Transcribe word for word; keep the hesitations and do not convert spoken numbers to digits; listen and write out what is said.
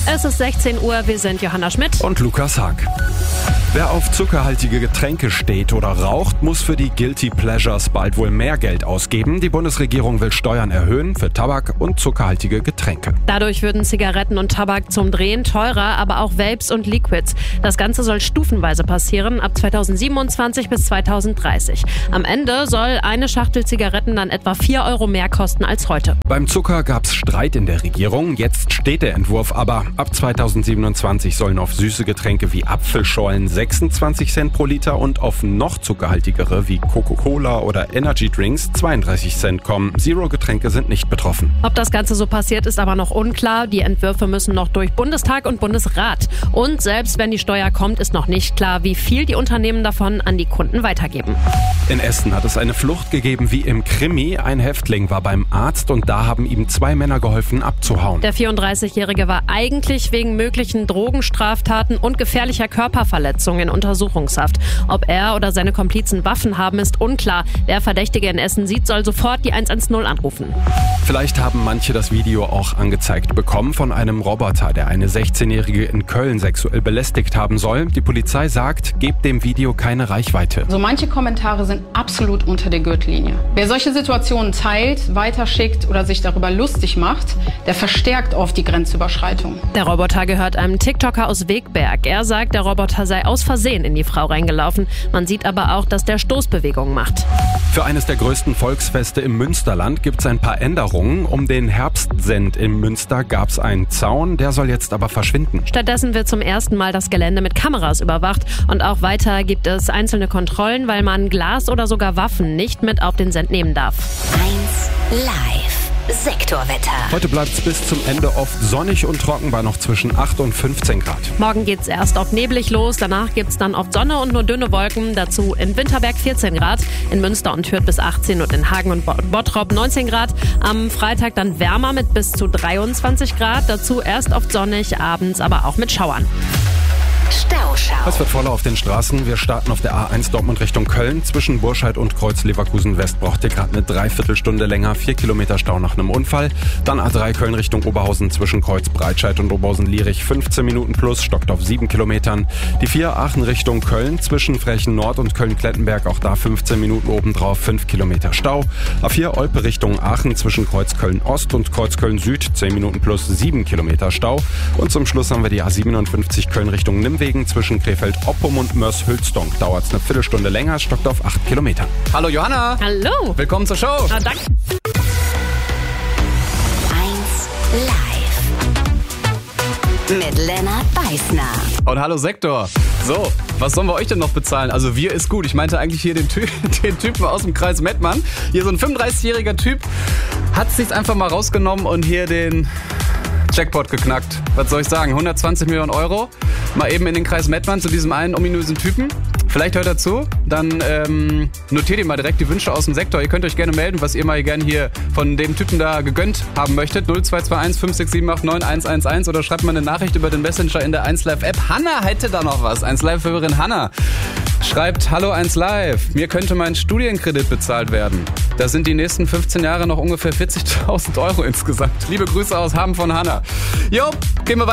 Es ist sechzehn Uhr, wir sind Johanna Schmidt und Lukas Haag. Wer auf zuckerhaltige Getränke steht oder raucht, muss für die Guilty Pleasures bald wohl mehr Geld ausgeben. Die Bundesregierung will Steuern erhöhen für Tabak und zuckerhaltige Getränke. Dadurch würden Zigaretten und Tabak zum Drehen teurer, aber auch Vapes und Liquids. Das Ganze soll stufenweise passieren, ab zweitausendsiebenundzwanzig bis zweitausenddreißig. Am Ende soll eine Schachtel Zigaretten dann etwa vier Euro mehr kosten als heute. Beim Zucker gab's Streit in der Regierung, jetzt steht der Entwurf aber. Ab zweitausendsiebenundzwanzig sollen auf süße Getränke wie Apfelschorlen sechsundzwanzig Cent pro Liter und auf noch zuckerhaltigere wie Coca-Cola oder Energy Drinks zweiunddreißig Cent kommen. Zero-Getränke sind nicht betroffen. Ob das Ganze so passiert, ist aber noch unklar. Die Entwürfe müssen noch durch Bundestag und Bundesrat. Und selbst wenn die Steuer kommt, ist noch nicht klar, wie viel die Unternehmen davon an die Kunden weitergeben. In Essen hat es eine Flucht gegeben wie im Krimi. Ein Häftling war beim Arzt und da haben ihm zwei Männer geholfen, abzuhauen. Der vierunddreißigjährige war eigentlich wegen möglichen Drogenstraftaten und gefährlicher Körperverletzung in Untersuchungshaft. Ob er oder seine Komplizen Waffen haben, ist unklar. Wer Verdächtige in Essen sieht, soll sofort die eins eins null anrufen. Vielleicht haben manche das Video auch angezeigt bekommen von einem Roboter, der eine sechzehnjährige in Köln sexuell belästigt haben soll. Die Polizei sagt, gebt dem Video keine Reichweite. So manche Kommentare sind absolut unter der Gürtellinie. Wer solche Situationen teilt, weiterschickt oder sich darüber lustig macht, der verstärkt oft die Grenzüberschreitung. Der Roboter gehört einem TikToker aus Wegberg. Er sagt, der Roboter sei aus Versehen in die Frau reingelaufen. Man sieht aber auch, dass der Stoßbewegungen macht. Für eines der größten Volksfeste im Münsterland gibt es ein paar Änderungen. Um den Herbstsend in Münster gab es einen Zaun, der soll jetzt aber verschwinden. Stattdessen wird zum ersten Mal das Gelände mit Kameras überwacht. Und auch weiter gibt es einzelne Kontrollen, weil man Glas oder sogar Waffen nicht mit auf den Send nehmen darf. eins Live. Sektorwetter. Heute bleibt es bis zum Ende oft sonnig und trocken bei noch zwischen acht und fünfzehn Grad. Morgen geht's erst oft neblig los, danach gibt's dann oft Sonne und nur dünne Wolken. Dazu in Winterberg vierzehn Grad, in Münster und Hürth bis achtzehn und in Hagen und Bottrop neunzehn Grad. Am Freitag dann wärmer mit bis zu dreiundzwanzig Grad. Dazu erst oft sonnig, abends aber auch mit Schauern. Stauschau. Es wird voller auf den Straßen. Wir starten auf der A eins Dortmund Richtung Köln. Zwischen Burscheid und Kreuz Leverkusen West braucht ihr gerade eine Dreiviertelstunde länger. Vier Kilometer Stau nach einem Unfall. Dann A drei Köln Richtung Oberhausen zwischen Kreuz Breitscheid und Oberhausen-Lierich. fünfzehn Minuten plus, stockt auf sieben Kilometern. Die vier Aachen Richtung Köln zwischen Frechen Nord und Köln-Klettenberg. Auch da fünfzehn Minuten obendrauf, fünf Kilometer Stau. A vier Olpe Richtung Aachen zwischen Kreuz Köln Ost und Kreuz Köln Süd. zehn Minuten plus, sieben Kilometer Stau. Und zum Schluss haben wir die A siebenundfünfzig Köln Richtung Nimwegen. Zwischen Krefeld-Oppum und Mörs-Hülsdonk dauert es eine Viertelstunde länger, stockt auf acht Kilometer. Hallo Johanna. Hallo. Willkommen zur Show. Na, danke. eins Live. Mit Lennart Beißner. Und hallo Sektor. So, was sollen wir euch denn noch bezahlen? Also wir ist gut. Ich meinte eigentlich hier den, Ty- den Typen aus dem Kreis Mettmann. Hier so ein fünfunddreißigjähriger Typ hat es sich einfach mal rausgenommen und hier den Jackpot geknackt. Was soll ich sagen? hundertzwanzig Millionen Euro. Mal eben in den Kreis Mettmann zu diesem einen ominösen Typen. Vielleicht hört er zu. Dann ähm, notiert ihr mal direkt die Wünsche aus dem Sektor. Ihr könnt euch gerne melden, was ihr mal gerne hier von dem Typen da gegönnt haben möchtet. null zwei zwei eins fünf sechs sieben acht neun eins eins eins oder schreibt mal eine Nachricht über den Messenger in der eins Live App. Hanna hätte da noch was. eins Live-Hörerin Hanna schreibt: Hallo eins Live. Mir könnte mein Studienkredit bezahlt werden. Das sind die nächsten fünfzehn Jahre noch ungefähr vierzigtausend Euro insgesamt. Liebe Grüße aus Hamm von Hanna. Jo, gehen wir weiter.